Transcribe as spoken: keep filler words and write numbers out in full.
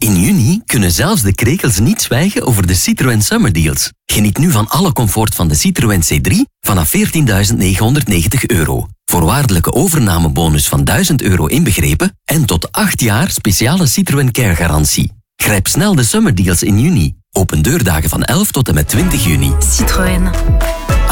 In juni kunnen zelfs de krekels niet zwijgen over de Citroën Summer Deals. Geniet nu van alle comfort van de Citroën C drie vanaf veertienduizend negenhonderdnegentig euro. Voorwaardelijke overnamebonus van duizend euro inbegrepen en tot acht jaar speciale Citroën Care garantie. Grijp snel de Summer Deals in juni. Open deurdagen van elf tot en met twintig juni. Citroën.